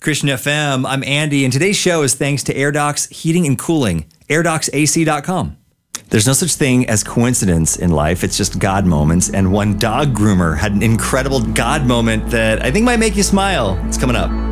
Christian FM. I'm Andy, and today's show is thanks to AirDocs Heating and Cooling, AirDocsAC.com. There's no such thing as coincidence in life. It's just God moments, and one dog groomer had an incredible God moment that I think might make you smile. It's coming up.